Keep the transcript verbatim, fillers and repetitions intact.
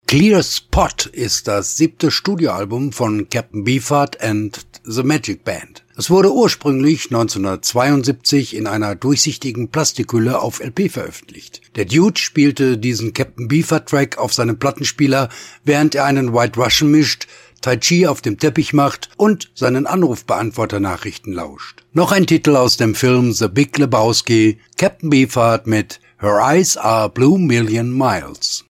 Clear Spot ist das siebte Studioalbum von Captain Beefheart and the Magic Band. Es wurde ursprünglich neunzehnhundertzweiundsiebzig in einer durchsichtigen Plastikhülle auf L P veröffentlicht. Der Dude spielte diesen Captain Beefheart-Track auf seinem Plattenspieler, während er einen White Russian mischt, Tai Chi auf dem Teppich macht und seinen Anrufbeantworter-Nachrichten lauscht. Noch ein Titel aus dem Film The Big Lebowski, Captain Beefheart mit Her Eyes Are Blue Million Miles.